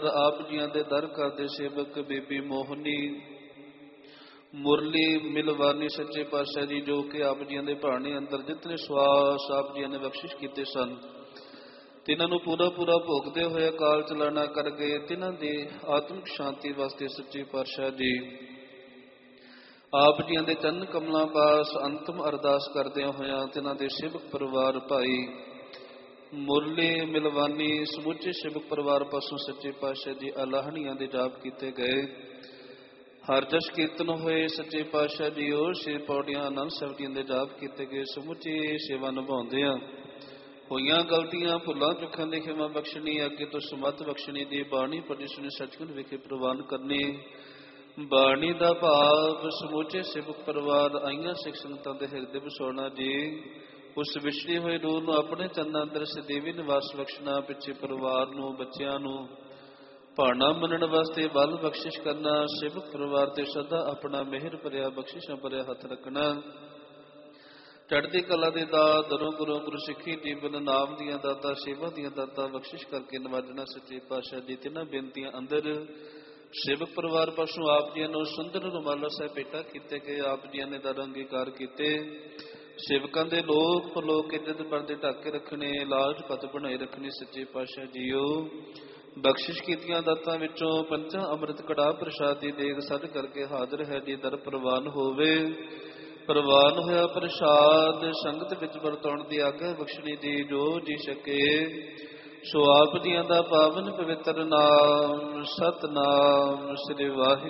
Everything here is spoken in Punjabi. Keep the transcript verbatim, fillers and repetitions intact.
ਆਪ ਜੀਆਂ ਦੇ ਦਰ ਕਰਦੇ ਸੇਵਕ ਬੀਬੀ ਮੋਹਨੀ ਮੁਰਲੀ ਮਿਲਵਾਨੀ ਸੱਚੇ ਪਾਤਸ਼ਾਹ ਜੀ, ਜੋ ਕਿ ਆਪ ਜੀਆਂ ਦੇ ਭਾਣੇ ਅੰਦਰ ਜਿਤਨੇ ਸਵਾਸ ਆਪ ਜੀਆਂ ਨੇ ਬਖਸ਼ਿਸ਼ ਕੀਤੇ ਸਨ, ਤਿਨਾਂ ਨੂੰ ਪੂਰਾ ਪੂਰਾ ਭੋਗਦੇ ਹੋਏ ਅਕਾਲ ਚਲਾਣਾ ਕਰ ਗਏ। ਤਿਨਾਂ ਦੀ ਆਤਮਿਕ ਸ਼ਾਂਤੀ ਵਾਸਤੇ ਸੱਚੇ ਪਾਤਸ਼ਾਹ ਜੀ ਆਪ ਜੀਆਂ ਦੇ ਚਰਨ ਕਮਲਾਂ ਪਾਸ ਅੰਤਮ ਅਰਦਾਸ ਕਰਦਿਆਂ ਹੋਇਆਂ ਤਿਨਾਂ ਦੇ ਸੇਵਕ ਪਰਿਵਾਰ ਭਾਈ ਮੁਰਲੀ ਮਿਲਵਾਨੀ ਸਮੁੱਚੇ ਸੇਵਕ ਪਰਿਵਾਰ ਪਾਸੋਂ ਸੱਚੇ ਪਾਤਸ਼ਾਹ ਜੀ ਅਲਾਹਣੀਆਂ ਦੇ ਜਾਪ ਕੀਤੇ ਗਏ। ਹਰ ਜਸ ਕੀਰਤਨ ਹੋਏ ਸੱਚੇ ਪਾਤਸ਼ਾਹ ਜੀ ਉਹ ਛੇ ਪੌੜੀਆਂ ਆਨੰਦ ਸਾਹਿਬ ਜੀਆਂ ਦੇ ਜਾਪ ਕੀਤੇ ਗਏ। ਸਮੁੱਚੀ ਸੇਵਾ ਨਿਭਾਉਂਦਿਆਂ ਹੋਈਆਂ ਗਲਤੀਆਂ ਭੁੱਲਾਂ ਚੁੱਕਾਂ ਦੀ ਖਿਮਾ ਬਖਸ਼ਣੀ, ਅੱਗੇ ਤੋਂ ਸਮੱਤ ਬਖਸ਼ਣੀ ਦੀ ਬਾਣੀ ਪੜ੍ਹੀ ਸੁਣੀ ਸੱਚਖੰਡ ਵਿਖੇ ਪ੍ਰਵਾਨ ਕਰਨੀ। ਬਾਣੀ ਦਾ ਭਾਵ ਸਮੁੱਚੇ ਸੇਵਕ ਪਰਿਵਾਰ ਆਈਆਂ ਸਿੱਖ ਸੰਗਤਾਂ ਦੇ ਹਿਰਦੇ ਵਸਾਉਣਾ ਜੀ। ਉਸ ਵਿਛੜੀ ਹੋਏ ਨੂਰ ਨੂੰ ਆਪਣੇ ਚਰਨਾਂ ਅੰਦਰ ਸਦੀਵੀ ਨਿਵਾਸ ਬਖਸ਼ਣਾ। ਪਿੱਛੇ ਪਰਿਵਾਰ ਨੂੰ ਬੱਚਿਆਂ ਨੂੰ ਭਾਣਾ ਮੰਨਣ ਵਾਸਤੇ ਬਲ ਬਖਸ਼ਿਸ਼ ਕਰਨਾ। ਸੇਵਕ ਪਰਿਵਾਰ ਤੇ ਸਦਾ ਆਪਣਾ ਮਿਹਰ ਭਰਿਆ ਬਖਸ਼ਿਸ਼ਾਂ ਭਰਿਆ ਹੱਥ ਰੱਖਣਾ। ਚੜ੍ਹਦੀ ਕਲਾ ਦੇ ਦਾਤ ਦਰੋਂ ਗੁਰੂ ਗੁਰੂ ਸਿੱਖੀ ਜੀਵਨ ਨਾਮ ਦੀਆਂ ਦਾਤਾਂ ਸੇਵਾ ਦੀਆਂ ਦਾਤਾਂ ਬਖਸ਼ਿਸ਼ ਕਰਕੇ ਨਵਾਜਣਾ। ਸੱਚੇ ਪਾਤਸ਼ਾਹ ਜੀ ਤਿੰਨਾਂ ਬੇਨਤੀਆਂ ਅੰਦਰ ਸੇਵਕ ਪਰਿਵਾਰ ਪਾਸੋਂ ਆਪ ਜੀਆਂ ਨੂੰ ਸੁੰਦਰ ਰੁਮਾਲਾ ਸਾਹਿਬ ਭੇਟਾ ਕੀਤੇ ਗਏ। ਆਪ ਜੀਆਂ ਨੇ ਦਰ ਅੰਗੀਕਾਰ ਕੀਤੇ। ਸੇਵਕਾਂ ਦੇ ਲੋਕ ਪਰਲੋਕ ਇੱਜ਼ਤ ਪਰਦੇ ਢੱਕ ਕੇ ਰੱਖਣੇ, ਲਾਜ ਪਤ ਬਣਾਈ ਰੱਖਣੀ। ਸੱਚੇ ਪਾਤਸ਼ਾਹ ਜੀਓ ਬਖਸ਼ਿਸ਼ ਕੀਤੀਆਂ ਦਾਤਾਂ ਵਿੱਚੋਂ ਪੰਜਾਂ ਅੰਮ੍ਰਿਤ ਕੜਾਹ ਪ੍ਰਸ਼ਾਦ ਦੀ ਦੇਗ ਸੱਜ ਕਰਕੇ ਹਾਜ਼ਰ ਹੈ ਜੀ। ਦਰ ਪ੍ਰਵਾਨ ਹੋਵੇ। ਪ੍ਰਵਾਨ ਹੋਇਆ ਪ੍ਰਸ਼ਾਦ ਸੰਗਤ ਵਿੱਚ ਵਰਤਾਉਣ ਦੀ ਆਗਿਆ ਬਖਸ਼ਣੀ ਦੀ। ਜੋ ਜੀ ਸਕੇ ਸੋ ਆਪ ਜੀਆਂ ਦਾ ਪਾਵਨ ਪਵਿੱਤਰ ਨਾਮ ਸਤਿਨਾਮ ਸ੍ਰੀ ਵਾਹਿਗੁਰੂ।